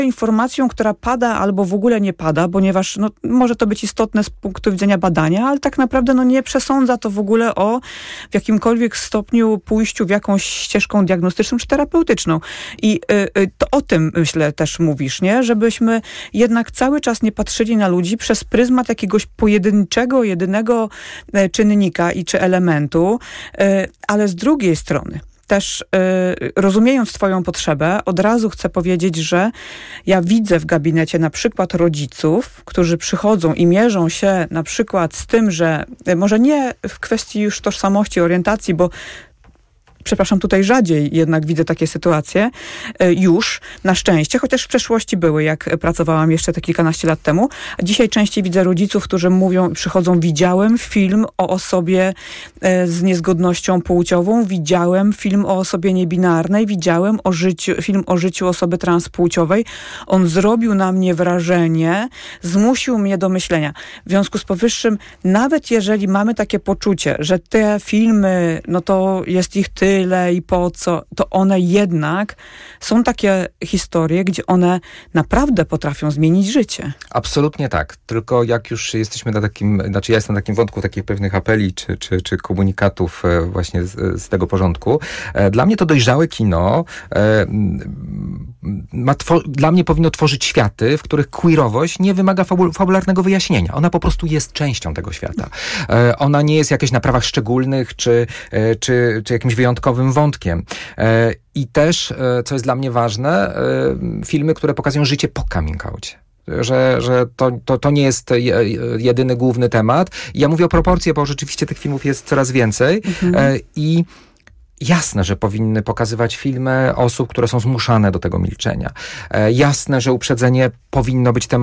informacją, która pada albo w ogóle nie pada, ponieważ może to być istotne z punktu widzenia badania, ale tak naprawdę nie przesądza to w ogóle o w jakimkolwiek stopniu pójściu w jakąś ścieżką diagnostyczną czy terapeutyczną. I to o tym, myślę, też mówisz, nie? Żebyśmy jednak cały czas nie patrzyli na ludzi przez pryzmat jakiegoś pojedynczego, jedynego czynnika czy elementu, ale z drugiej strony też rozumiejąc twoją potrzebę, od razu chcę powiedzieć, że ja widzę w gabinecie na przykład rodziców, którzy przychodzą i mierzą się na przykład z tym, że może nie w kwestii już tożsamości, orientacji, bo przepraszam, tutaj rzadziej jednak widzę takie sytuacje już, na szczęście, chociaż w przeszłości były, jak pracowałam jeszcze te kilkanaście lat temu. A dzisiaj częściej widzę rodziców, którzy przychodzą, widziałem film o osobie z niezgodnością płciową, widziałem film o osobie niebinarnej, widziałem film o życiu osoby transpłciowej. On zrobił na mnie wrażenie, zmusił mnie do myślenia. W związku z powyższym, nawet jeżeli mamy takie poczucie, że te filmy, to jest ich tyle i po co, to one jednak są takie historie, gdzie one naprawdę potrafią zmienić życie. Absolutnie tak. Tylko jak już jesteśmy na takim, ja jestem na takim wątku takich pewnych apeli czy komunikatów właśnie z tego porządku. Dla mnie to dojrzałe kino dla mnie powinno tworzyć światy, w których queerowość nie wymaga fabularnego wyjaśnienia. Ona po prostu jest częścią tego świata. Ona nie jest jakaś na prawach szczególnych, czy jakimś wyjątkowym wątkiem. I też, co jest dla mnie ważne, filmy, które pokazują życie po coming outie. Że to nie jest jedyny główny temat. Ja mówię o proporcji, bo rzeczywiście tych filmów jest coraz więcej. I jasne, że powinny pokazywać filmy osób, które są zmuszane do tego milczenia. Jasne, że uprzedzenie powinno być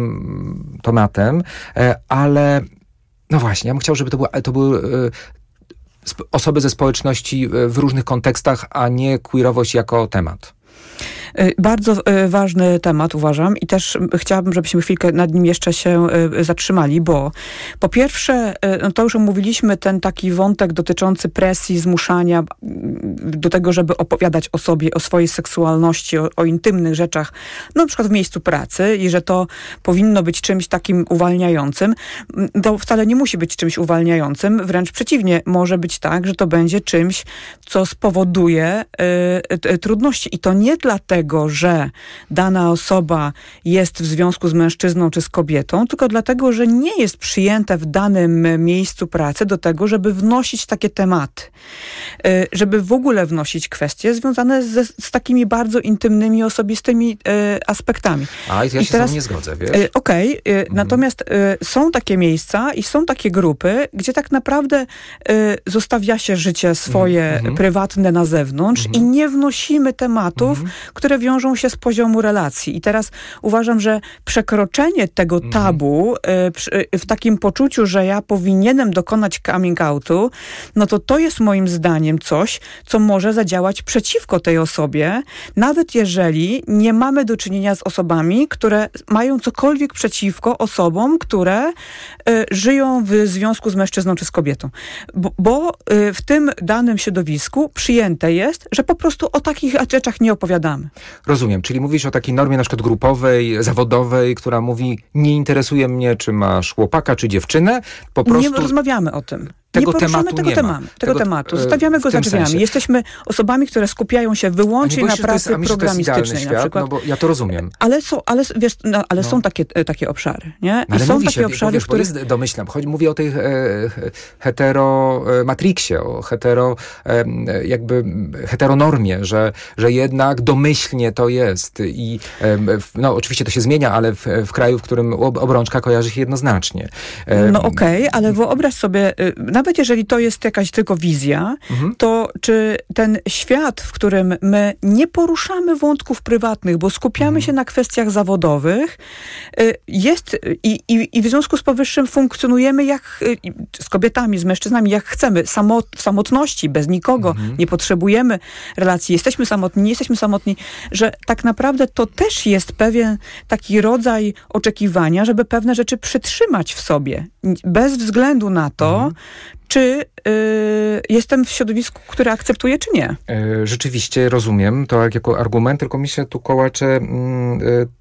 tematem, ale no właśnie, ja bym chciał, żeby to były osoby ze społeczności w różnych kontekstach, a nie queerowość jako temat. Bardzo ważny temat, uważam, i też chciałabym, żebyśmy chwilkę nad nim jeszcze się zatrzymali, bo po pierwsze, to już omówiliśmy ten taki wątek dotyczący presji, zmuszania do tego, żeby opowiadać o sobie, o swojej seksualności, o intymnych rzeczach, na przykład w miejscu pracy, i że to powinno być czymś takim uwalniającym. To wcale nie musi być czymś uwalniającym, wręcz przeciwnie, może być tak, że to będzie czymś, co spowoduje trudności. I to nie dlatego, że dana osoba jest w związku z mężczyzną czy z kobietą, tylko dlatego, że nie jest przyjęta w danym miejscu pracy do tego, żeby wnosić takie tematy. Żeby w ogóle wnosić kwestie związane z takimi bardzo intymnymi, osobistymi aspektami. Ja się z tym nie zgodzę, wiesz? Okej. Natomiast są takie miejsca i są takie grupy, gdzie tak naprawdę zostawia się życie swoje prywatne na zewnątrz i nie wnosimy tematów, które wiążą się z poziomu relacji. I teraz uważam, że przekroczenie tego tabu w takim poczuciu, że ja powinienem dokonać coming outu, to jest moim zdaniem coś, co może zadziałać przeciwko tej osobie, nawet jeżeli nie mamy do czynienia z osobami, które mają cokolwiek przeciwko osobom, które żyją w związku z mężczyzną czy z kobietą. Bo w tym danym środowisku przyjęte jest, że po prostu o takich rzeczach nie opowiadamy. Rozumiem, czyli mówisz o takiej normie na przykład grupowej, zawodowej, która mówi, nie interesuje mnie, czy masz chłopaka, czy dziewczynę, po prostu... Nie rozmawiamy o tym. Tego nie poruszamy tego tematu. Zostawiamy go za drzwiami. Jesteśmy osobami, które skupiają się wyłącznie na pracy programistycznej na przykład. Bo ja to rozumiem. Ale są takie obszary, nie? I są takie obszary, w których... Domyślam. Mówię o tej matrixie, o heteronormie, że jednak domyślnie to jest. I oczywiście to się zmienia, ale w kraju, w którym obrączka kojarzy się jednoznacznie. Ale wyobraź sobie, nawet jeżeli to jest jakaś tylko wizja, to czy ten świat, w którym my nie poruszamy wątków prywatnych, bo skupiamy się na kwestiach zawodowych, jest i w związku z powyższym funkcjonujemy z kobietami, z mężczyznami, jak chcemy, w samotności, bez nikogo, nie potrzebujemy relacji, jesteśmy samotni, nie jesteśmy samotni, że tak naprawdę to też jest pewien taki rodzaj oczekiwania, żeby pewne rzeczy przytrzymać w sobie, bez względu na to, czy jestem w środowisku, które akceptuje, czy nie. Rzeczywiście rozumiem to jako argument, tylko mi się tu kołacze